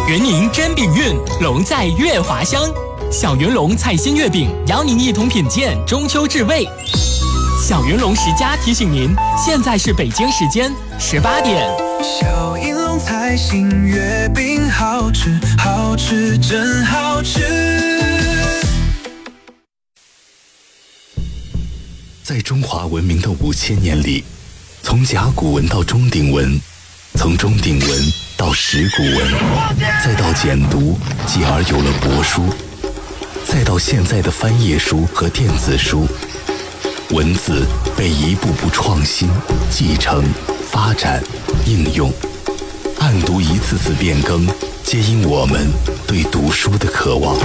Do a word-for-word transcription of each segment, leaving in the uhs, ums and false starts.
圆宁真饼运，龙在月华乡。小云龙菜心月饼，邀您一同品鉴中秋至味。小云龙十佳提醒您，现在是北京时间十八点。 小云龙菜心月饼，好吃好吃真好吃。 在中华文明的五千年里，从甲骨文到钟鼎文，从钟鼎文到石鼓文，再到简读，继而有了帛书，再到现在的翻页书和电子书，文字被一步步创新、继承、发展、应用，案牍一次次变更，皆因我们对读书的渴望。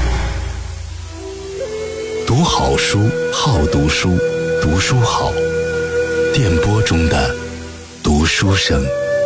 读好书，好读书，读书好。电波中的读书声。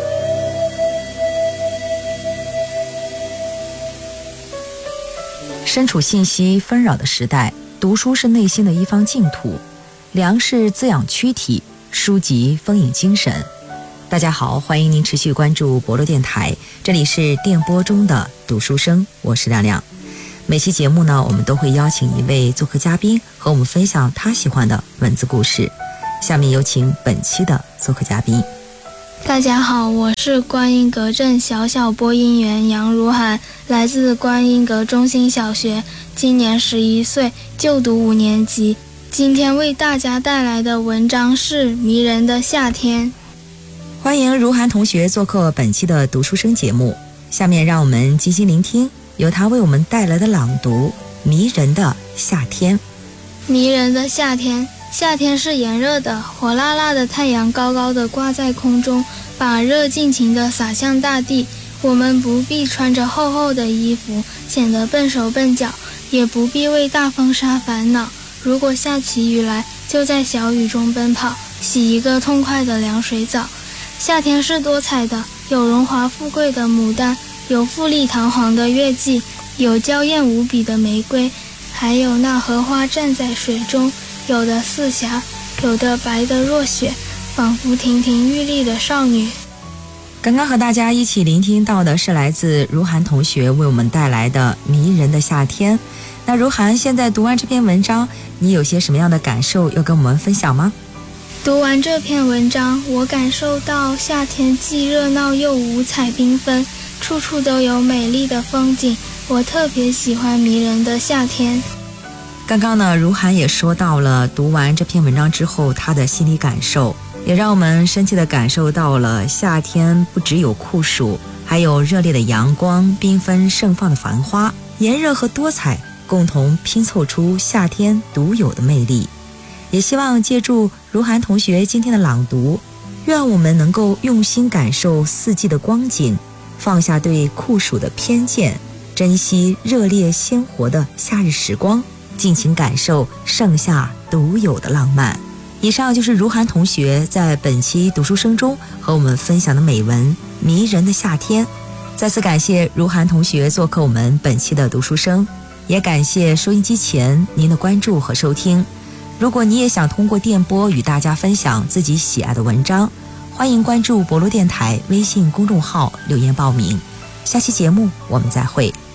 身处信息纷扰的时代，读书是内心的一方净土，粮食滋养躯体，书籍丰盈精神。大家好，欢迎您持续关注博乐电台，这里是电波中的读书声，我是亮亮。每期节目呢，我们都会邀请一位做客嘉宾和我们分享他喜欢的文字故事。下面有请本期的做客嘉宾。 大家好，我是观音阁镇小小播音员杨如涵，来自观音阁中心小学，今年十一岁，就读五年级。今天为大家带来的文章是《迷人的夏天》。 欢迎如涵同学做客本期的读书声节目，下面让我们静心聆听由他为我们带来的朗读《迷人的夏天》。 迷人的夏天，夏天是炎热的，火辣辣的太阳高高的挂在空中，把热尽情地洒向大地。我们不必穿着厚厚的衣服，显得笨手笨脚，也不必为大风沙烦恼。如果下起雨来，就在小雨中奔跑，洗一个痛快的凉水澡。夏天是多彩的，有荣华富贵的牡丹，有富丽堂皇的月季，有娇艳无比的玫瑰，还有那荷花站在水中，有的似霞，有的白得若雪，仿佛亭亭玉立的少女。 刚刚和大家一起聆听到的是来自如涵同学为我们带来的《迷人的夏天》。那如涵现在读完这篇文章，你有些什么样的感受要跟我们分享吗？ 读完这篇文章，我感受到夏天既热闹又五彩缤纷，处处都有美丽的风景，我特别喜欢迷人的夏天。 刚刚呢，如涵也说到了读完这篇文章之后他的心理感受，也让我们深切地感受到了夏天不只有酷暑，还有热烈的阳光，缤纷盛放的繁花，炎热和多彩共同拼凑出夏天独有的魅力。也希望借助如涵同学今天的朗读，愿我们能够用心感受四季的光景，放下对酷暑的偏见，珍惜热烈鲜活的夏日时光，尽情感受盛夏独有的浪漫。以上就是如涵同学在本期读书声中和我们分享的美文《迷人的夏天》。再次感谢如涵同学做客我们本期的读书声，也感谢收音机前您的关注和收听。如果你也想通过电波与大家分享自己喜爱的文章，欢迎关注博罗电台微信公众号留言报名。下期节目我们再会。